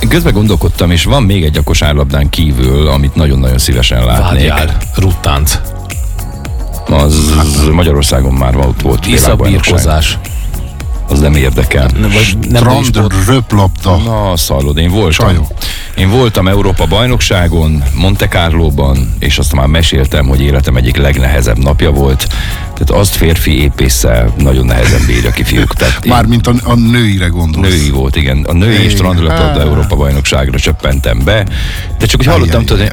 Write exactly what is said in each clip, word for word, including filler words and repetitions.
Én közben gondolkodtam, és van még egy a kosárlabdán kívül, amit nagyon-nagyon szívesen látnék. Várjál, ruttánc. Az Magyarországon már ott volt. Iszabírkozás. Az nem érdekel. Vagy nem Strand, röplabda. Na, szallod, én voltam. Sajó. Én voltam Európa bajnokságon, Monte Carlóban, és azt már meséltem, hogy életem egyik legnehezebb napja volt. Tehát azt férfi épésszel nagyon nehezen bírja ki, fiúk. Tehát Mármint a, a nőire gondolsz. Női volt, igen. A női és strandröplabda Európa bajnokságra csöppentem be. De csak hogy hallottam, tudod,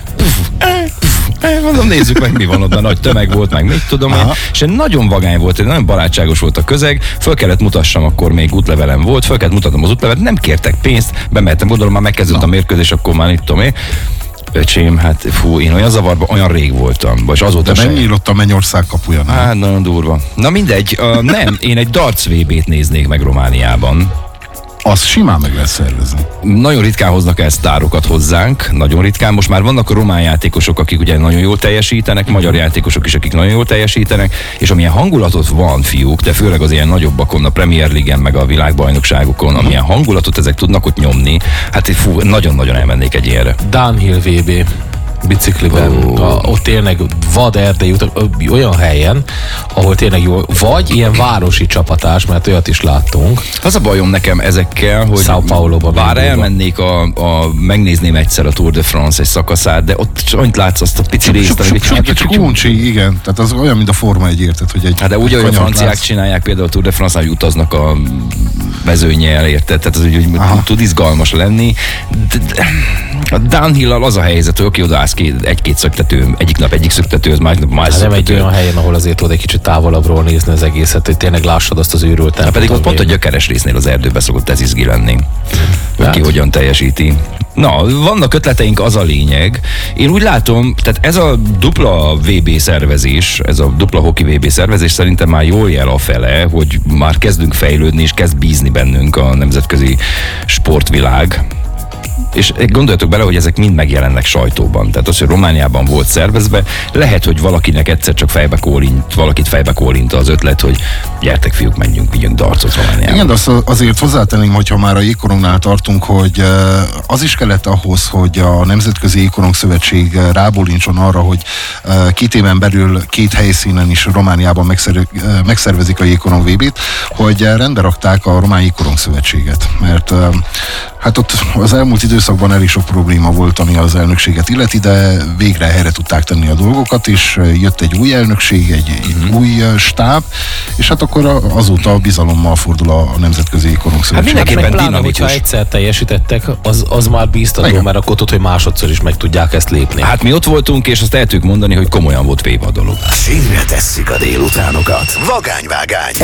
hogy mondom, nézzük meg, mi van ott, nagy tömeg volt, meg mit tudom én. És nagyon vagány volt, nagyon barátságos volt a közeg, föl kellett mutassam, akkor még útlevelem volt, föl kellett mutatnom az útlevelet, nem kértek pénzt, bemehettem, gondolom, már megkezdődött a mérkőzés, akkor már itt tudom én. Öcsém, hát fú, én olyan zavarban, olyan rég voltam. Vagy azóta de nem nyílott a Mennyország kapuja, nem? Hát nagyon durva. Na mindegy, uh, nem, én egy darts vé bét néznék meg Romániában. Az simán meg lehet szervezni. Nagyon ritkán hoznak el sztárokat hozzánk, nagyon ritkán. Most már vannak a román játékosok, akik ugye nagyon jól teljesítenek, magyar játékosok is, akik nagyon jól teljesítenek, és amilyen hangulatot van, fiúk, de főleg az ilyen nagyobbakon, a Premier League-en, meg a világbajnokságokon, amilyen hangulatot ezek tudnak ott nyomni, hát fú, nagyon-nagyon elmennék egy ilyenre. Downhill vé bé. Bicikliben, oh. a, ott tényleg vad erdei utak, olyan helyen, ahol tényleg jó, vagy ilyen városi csapatás, mert olyat is láttunk. Az a bajom nekem ezekkel, hogy São Paulo-ba bár elmennék a, a, megnézném egyszer a Tour de France egy szakaszát, de ott annyit látsz azt a pici részt, amit csak uncsi, igen, tehát az olyan, mint a Forma egy, érted, hogy egy... Hát de úgy, hogy a franciák látsz. csinálják például a Tour de France-nál, hogy utaznak a mezőnyel, érted? Tehát az úgy, hogy Aha. tud izgalmas lenni. De, de, a downhill-al az a helyzet, hogy oké, odaállsz egy-két szöktető, egyik nap egyik szöktető, az másik nap más hát nem szöktető. egy olyan helyen, ahol azért tudod egy kicsit távolabbról nézni az egészet, hogy tényleg lássad azt az őrült tempót. Pedig ott pont a gyökeres résznél az erdőbe szokott ez izgi lenni. Hogy ki hogyan teljesíti. Na, vannak ötleteink, az a lényeg. Én úgy látom, tehát ez a dupla vé bé szervezés, ez a dupla hoki vé bé szervezés szerintem már jól jel a fele, hogy már kezdünk fejlődni, és kezd bízni bennünk a nemzetközi sportvilág. És gondoljatok bele, hogy ezek mind megjelennek sajtóban. Tehát az, hogy Romániában volt szervezve, lehet, hogy valakinek egyszer csak fejbe kólint, valakit fejbe kólint az ötlet, hogy gyertek fiúk, menjünk, vigyünk darcot Romániában. Igen, de azt azért hozzátenném, hogyha már a jégkorongnál tartunk, hogy az is kellett ahhoz, hogy a Nemzetközi Jégkorong Szövetség rábólincson arra, hogy két éven belül két helyszínen is Romániában megszervezik a jégkorong vé bét, hogy rendbe rakták a Román Jégkorong Szövetséget. Mert hát ott az elmúlt időszakban elég sok probléma volt, ami az elnökséget illeti, de végre helyre tudták tenni a dolgokat, és jött egy új elnökség, egy, egy mm-hmm. új stáb, és hát akkor azóta bizalommal fordul a Nemzetközi Jégkorong Szövetség. Hát mindenképpen dinamikus. Hogyha egyszer teljesítettek, az, az már bíztató, igen. Mert akkor tudod, hogy másodszor is meg tudják ezt lépni. Hát mi ott voltunk, és azt el tudjuk mondani, hogy komolyan volt véve a dolog. Sínre tesszük a délutánokat. Vagányvágány.